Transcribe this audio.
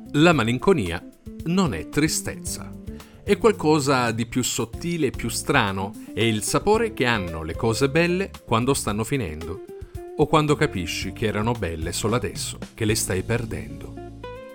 La malinconia non è tristezza, è qualcosa di più sottile e più strano, è il sapore che hanno le cose belle quando stanno finendo, o quando capisci che erano belle solo adesso, che le stai perdendo.